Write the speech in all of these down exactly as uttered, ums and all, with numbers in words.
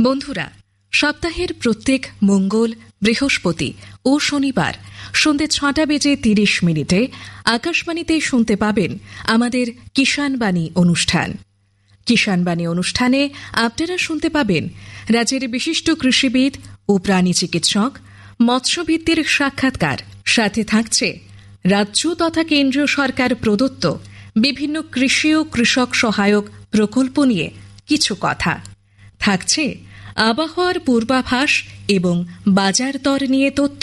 বন্ধুরা, সপ্তাহের প্রত্যেক মঙ্গল, বৃহস্পতি ও শনিবার সন্ধ্যে ছটা বেজে তিরিশ মিনিটে আকাশবাণীতে শুনতে পাবেন আমাদের কিষাণবাণী অনুষ্ঠান। কিষাণবাণী অনুষ্ঠানে আপনারা শুনতে পাবেন রাজ্যের বিশিষ্ট কৃষিবিদ ও প্রাণী চিকিৎসক, মৎস্যবিদদের সাক্ষাৎকার। সাথে থাকছে রাজ্য তথা কেন্দ্রীয় সরকার প্রদত্ত বিভিন্ন কৃষি ও কৃষক সহায়ক প্রকল্প নিয়ে কিছু কথা। থাকছে আবহাওয়ার পূর্বাভাস এবং বাজার দর নিয়ে তথ্য।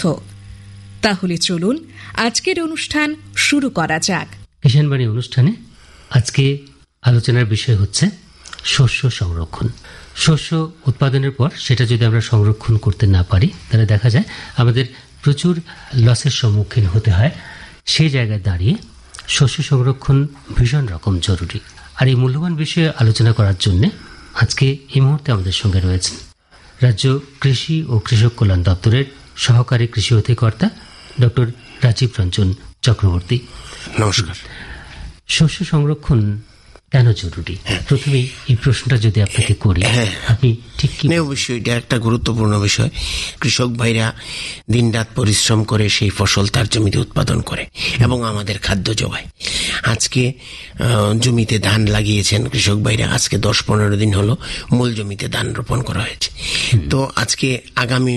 তাহলে চলুন আজকের অনুষ্ঠান শুরু করা যাক। কিষাণবাণী অনুষ্ঠানে আজকে আলোচনার বিষয় হচ্ছে শস্য সংরক্ষণ। শস্য উৎপাদনের পর সেটা যদি আমরা সংরক্ষণ করতে না পারি, তাহলে দেখা যায় আমাদের প্রচুর লসের সম্মুখীন হতে হয়। সেই জায়গায় দাঁড়িয়ে শস্য সংরক্ষণ ভীষণ রকম জরুরি। আর এই মূল্যবান বিষয়ে আলোচনা করার জন্য আজকে এই মুহূর্তে আমাদের সঙ্গে রয়েছেন রাজ্য কৃষি ও কৃষক কল্যাণ দপ্তরের সহকারী কৃষি অধিকর্তা ডক্টর রাজীব রঞ্জন চক্রবর্তী। নমস্কার। শস্য সংরক্ষণ কেন জরুরি? প্রথমে এই প্রশ্নটা যদি আপনাকে করি, আপনি ঠিক কি? অবশ্যই এটা একটা গুরুত্বপূর্ণ বিষয়। কৃষক ভাইরা দিনরাত পরিশ্রম করে সেই ফসল তার জমিতে উৎপাদন করে এবং আমাদের খাদ্য জোগায়। আজকে জমিতে ধান লাগিয়েছেন কৃষক ভাইরা, আজকে দশ পনেরো দিন হলো মূল জমিতে ধান রোপণ করা হয়েছে। তো আজকে আগামী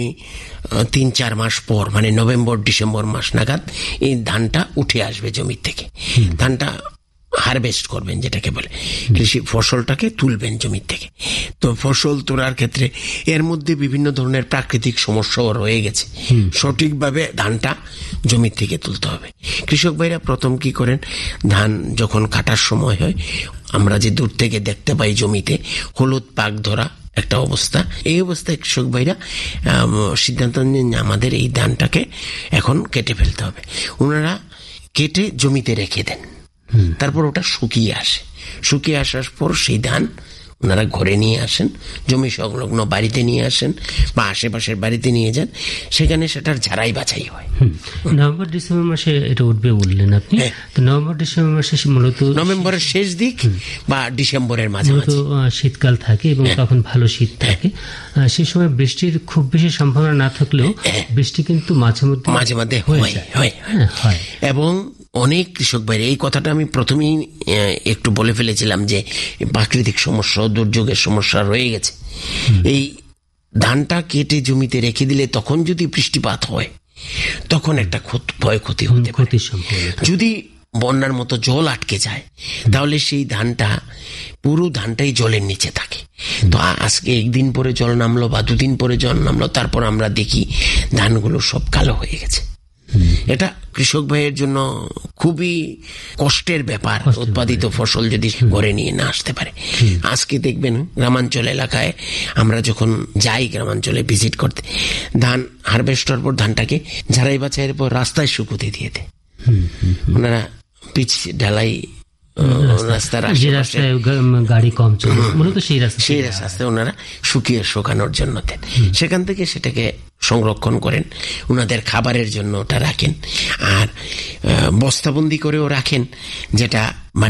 তিন চার মাস পর, মানে নভেম্বর ডিসেম্বর মাস নাগাদ এই ধানটা উঠে আসবে জমি থেকে। ধানটা হারভেস্ট করবেন, যেটাকে বলে কৃষি ফসলটাকে তুলবেন জমি থেকে। তো ফসল তোলার ক্ষেত্রে এর মধ্যে বিভিন্ন ধরনের প্রাকৃতিক সমস্যাও রয়ে গেছে। সঠিকভাবে ধানটা জমি থেকে তুলতে হবে। কৃষক ভাইরা প্রথম কি করেন, ধান যখন কাটার সময় হয়, আমরা যে দূর থেকে দেখতে পাই জমিতে হলুদ পাক ধরা একটা অবস্থা। এই অবস্থায় কৃষক ভাইরা সিদ্ধান্ত নেন আমাদের এই ধানটাকে এখন কেটে ফেলতে হবে। ওনারা কেটে জমিতে রেখে দেন, তারপর ওটা শুকিয়ে আসে। শুকিয়ে আসার পর সেই ধান ওনারা ঘরে নিয়ে আসেন, জমি সংলগ্ন বাড়িতে নিয়ে আসেন বা আশেপাশের বাড়িতে নিয়ে যান, সেখানে সেটার ঝাড়াই বাছাই হয়। নভেম্বর ডিসেম্বর মাসে এটা উঠবে বললেন আপনি। তো নভেম্বর ডিসেম্বর মাসে মূলত নভেম্বরের শেষ দিক বা ডিসেম্বরের মাঝে শীতকাল থাকে এবং তখন ভালো শীত থাকে। সেই সময় বৃষ্টির খুব বেশি সম্ভাবনা না থাকলেও বৃষ্টি কিন্তু মাঝে মধ্যে মাঝে মাঝে হয় এবং অনেক কৃষক ভাইরা, এই কথাটা আমি প্রথমেই একটু বলে ফেলেছিলাম যে প্রাকৃতিক সমস্যা, দুর্যোগের সমস্যা রয়ে গেছে। এই ধানটা কেটে জমিতে রেখে দিলে তখন যদি বৃষ্টিপাত হয় তখন একটা ভয় ক্ষতি হতে পারে। যদি বন্যার মতো জল আটকে যায় তাহলে সেই ধানটা, পুরো ধানটাই জলের নিচে থাকে। তো আজকে একদিন পরে জল নামলো বা দুদিন পরে জল নামলো, তারপর আমরা দেখি ধানগুলো সব কালো হয়ে গেছে। এটা কৃষক ভাইয়ের জন্য খুবই কষ্টের ব্যাপার, উৎপাদিত ফসল যদি ঘরে নিয়ে না আসতে পারে। আজকে দেখবেন গ্রামাঞ্চল এলাকায় আমরা যখন যাই গ্রামাঞ্চলে ভিজিট করতে, ধান হারভেস্টের পর ধানটাকে ঝাড়াই বাছাইয়ের পর রাস্তায় শুকোতে দিয়ে দেয়। ওনারা পিচ ঢালাই রাস্তার গাড়ি কম চলে, মূলত সেই রাস্তা সেই রাস্তায় ওনারা শুকিয়ে শুকানোর জন্য দেন। সেখান থেকে সেটাকে সংরক্ষণ করেন, ওনাদের খাবারের জন্য ওটা রাখেন, আর বস্তাবন্দি করেও রাখেন, যেটা